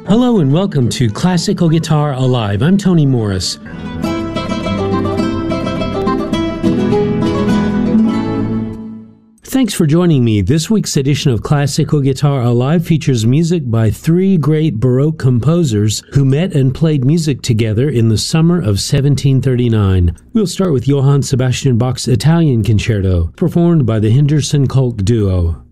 Hello and welcome to Classical Guitar Alive. I'm Tony Morris. Thanks for joining me. This week's edition of Classical Guitar Alive features music by three great Baroque composers who met and played music together in the summer of 1739. We'll start with Johann Sebastian Bach's Italian Concerto, performed by the Henderson Kolk Duo.